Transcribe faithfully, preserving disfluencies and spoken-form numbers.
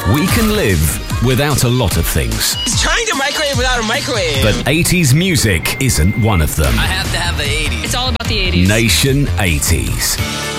We can live without a lot of things. He's trying to microwave without a microwave. But eighties music isn't one of them. I have to have the eighties. It's all about the eighties. Nation eighties.